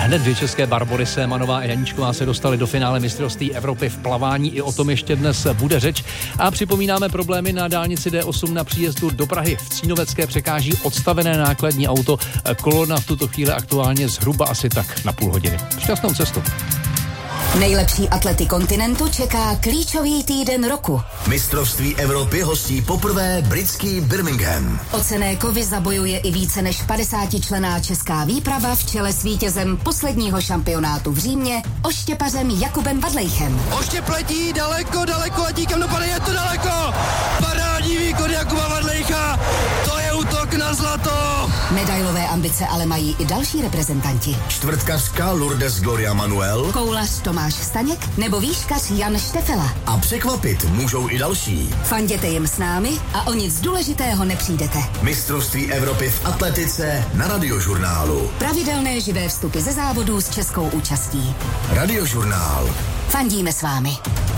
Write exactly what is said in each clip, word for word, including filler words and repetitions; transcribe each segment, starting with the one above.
Hned dvě české Barbory Sémanová a Janíčková se dostaly do finále mistrovství Evropy v plavání. I o tom ještě dnes bude řeč. A připomínáme problémy na dálnici D osm na příjezdu do Prahy. V Cínovecké překáží odstavené nákladní auto. Kolona v tuto chvíli aktuálně zhruba asi tak na půl hodiny. Šťastnou cestu. Nejlepší atlety kontinentu čeká klíčový týden roku. Mistrovství Evropy hostí poprvé britský Birmingham. O cené kovy zabojuje i více než padesátičlenná česká výprava v čele s vítězem posledního šampionátu v Římě, oštěpařem Jakubem Vadlejchem. Oštěp letí daleko, daleko, letí kam dopadne, je to daleko! Parádní výkon Jakuba Vadlejcha, to je útok na zlato! Medailové ambice ale mají i další reprezentanti. Čtvrtkařka Lourdes Gloria Manuel, koulař Tomáš Staněk nebo výškař Jan Štefela. A překvapit můžou i další. Fanděte jim s námi a o nic důležitého nepřijdete. Mistrovství Evropy v atletice na Radiožurnálu. Pravidelné živé vstupy ze závodů s českou účastí. Radiožurnál. Fandíme s vámi.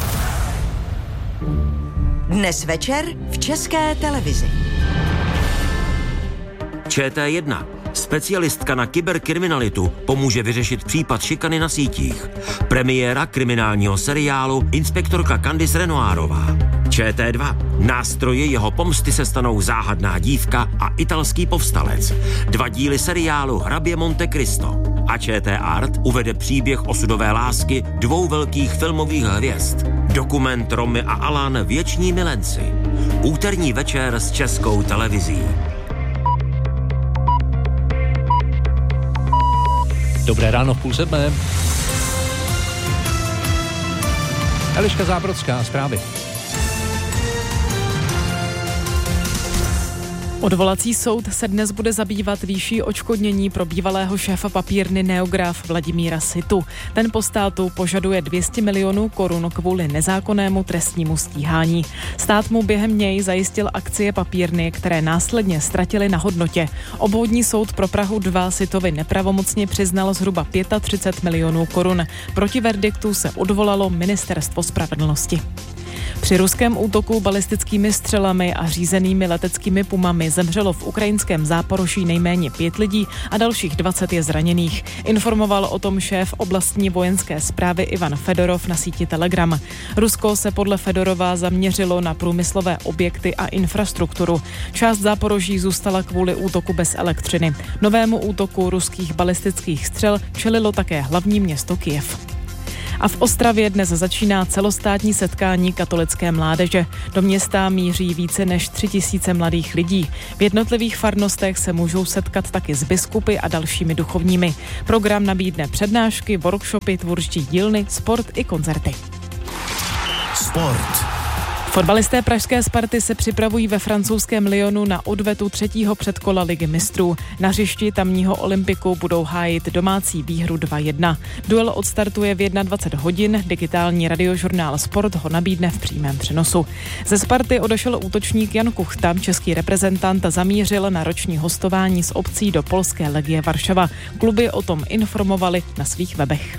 Dnes večer v České televizi. Č T jedna. Specialistka na kyberkriminalitu pomůže vyřešit případ šikany na sítích. Premiéra kriminálního seriálu Inspektorka Candice Renoirová. Č T dva. Nástroje jeho pomsty se stanou záhadná dívka a italský povstalec. Dva díly seriálu Hrabě Monte Cristo. A Č T Art uvede příběh osudové lásky dvou velkých filmových hvězd. Dokument Romy a Alan Věční milenci. Úterní večer s Českou televizí. Dobré ráno v půl sedmé. Eliška Zábrodská, zprávy. Odvolací soud se dnes bude zabývat výší odškodnění pro bývalého šéfa papírny Neograph Vladimíra Situ. Ten po státu požaduje dvě stě milionů korun kvůli nezákonnému trestnímu stíhání. Stát mu během něj zajistil akcie papírny, které následně ztratily na hodnotě. Obvodní soud pro Prahu dva Sitovi nepravomocně přiznal zhruba třicet pět milionů korun. Proti verdiktu se odvolalo Ministerstvo spravedlnosti. Při ruském útoku balistickými střelami a řízenými leteckými pumami zemřelo v ukrajinském Záporoží nejméně pět lidí a dalších dvacet je zraněných. Informoval o tom šéf oblastní vojenské správy Ivan Fedorov na síti Telegram. Rusko se podle Fedorova zaměřilo na průmyslové objekty a infrastrukturu. Část Záporoží zůstala kvůli útoku bez elektřiny. Novému útoku ruských balistických střel čelilo také hlavní město Kyjev. A v Ostravě dnes začíná celostátní setkání katolické mládeže. Do města míří více než tři tisíce mladých lidí. V jednotlivých farnostech se můžou setkat taky s biskupy a dalšími duchovními. Program nabídne přednášky, workshopy, tvůrčí dílny, sport i koncerty. Sport. Fotbalisté pražské Sparty se připravují ve francouzském Lyonu na odvetu třetího předkola Ligy mistrů. Na hřišti tamního Olympiku budou hájit domácí výhru dva jedna. Duel odstartuje v dvacet jedna hodin, digitální radiožurnál Sport ho nabídne v přímém přenosu. Ze Sparty odešel útočník Jan Kuchta, český reprezentant zamířil na roční hostování s opcí do polské Legie Varšava. Kluby o tom informovali na svých webech.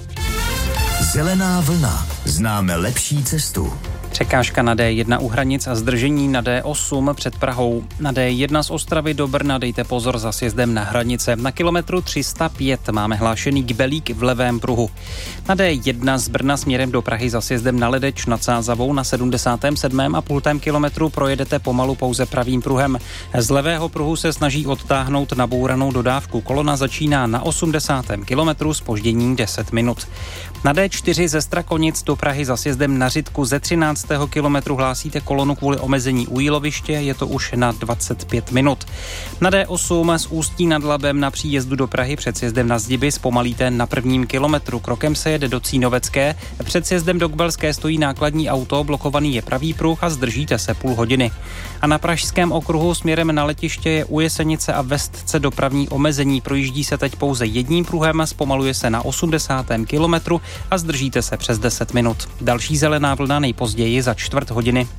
Zelená vlna. Známe lepší cestu. Překážka na D jedna u hranic a zdržení na D osm před Prahou. Na D jedna z Ostravy do Brna dejte pozor za sjezdem na hranice. Na kilometru tři sta pět máme hlášený kbelík v levém pruhu. Na D jedna z Brna směrem do Prahy za sjezdem na Ledeč nad Sázavou na sedmdesátém sedmém a půltém kilometru projedete pomalu pouze pravým pruhem. Z levého pruhu se snaží odtáhnout nabouranou dodávku. Kolona začíná na osmdesátém kilometru s zpožděním deset minut. Na D čtyři ze Strakonic do Prahy za sjezdem na Řitku ze třináctého kilometru hlásíte kolonu kvůli omezení u Jíloviště, je to už na dvacet pět minut. Na D osm z Ústí nad Labem na příjezdu do Prahy před sjezdem na Zdiby zpomalíte na prvním kilometru. Krokem se jede do Cínovecké, před sjezdem do Kbelské stojí nákladní auto, blokovaný je pravý pruh a zdržíte se půl hodiny. A na pražském okruhu směrem na letiště je u Jesenice a Vestce dopravní omezení, projíždí se teď pouze jedním pruhem, zpomaluje se na osmdesátém kilometru a zdržíte se přes deset minut. Další zelená vlna nejpozději za čtvrt hodiny.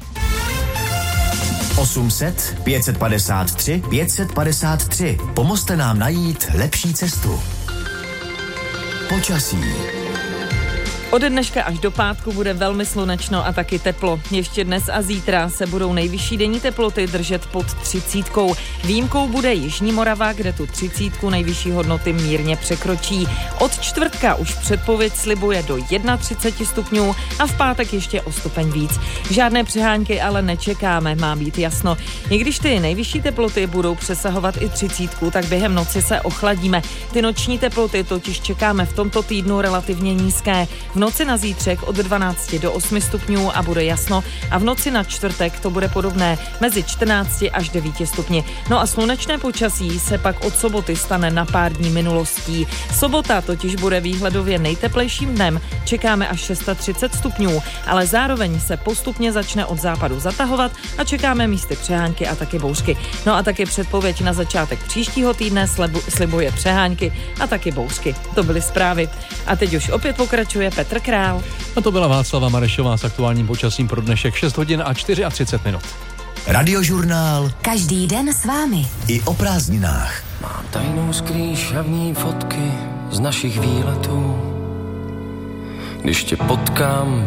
osm set, pět set padesát tři, pět set padesát tři. Pomozte nám najít lepší cestu. Počasí. Od dneška až do pátku bude velmi slunečno a taky teplo. Ještě dnes a zítra se budou nejvyšší denní teploty držet pod třicítkou. Výjimkou bude Jižní Morava, kde tu třicítku nejvyšší hodnoty mírně překročí. Od čtvrtka už předpověď slibuje do třicet jedna stupňů a v pátek ještě o stupeň víc. Žádné přehánky ale nečekáme, má být jasno. I když ty nejvyšší teploty budou přesahovat i třicítku, tak během noci se ochladíme. Ty noční teploty totiž čekáme v tomto týdnu relativně nízké. V noci na zítřek od dvanácti do osmi stupňů a bude jasno a v noci na čtvrtek to bude podobné mezi čtrnácti až devíti stupni. No a slunečné počasí se pak od soboty stane na pár dní minulostí. Sobota totiž bude výhledově nejteplejším dnem, čekáme až třicet šest stupňů, ale zároveň se postupně začne od západu zatahovat a čekáme místy přehánky a taky bouřky. No a taky předpověď na začátek příštího týdne slibu, slibuje přehánky a taky bouřky. To byly zprávy. A teď už opět pokračuje Petr Král. A to byla Václava Marešová s aktuálním počasím pro dnešek šest hodin a třicet čtyři minut. Radiožurnál. Každý den s vámi. I o prázdninách. Mám tajnou skrýšavní fotky z našich výletů. Když tě potkám,